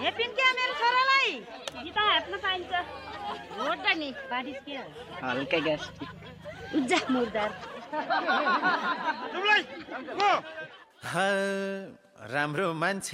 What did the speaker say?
हेपिन क्या मेरो छोरालाई गीता हातमा पाइन्छ हो त नि बारिस के हल्का ग्यास्ट्रिक उज्जा मुर्दार राम्रो मान्छे